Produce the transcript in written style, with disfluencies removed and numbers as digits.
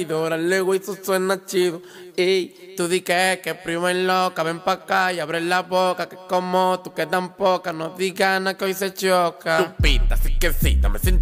Órale, güey, eso suena chido. Ey, tú di que primo en loca, ven pa' acá y abre la boca. Que como tú que tan poca, no digas nada que hoy se choca. Tu pita, así que sí, dame sin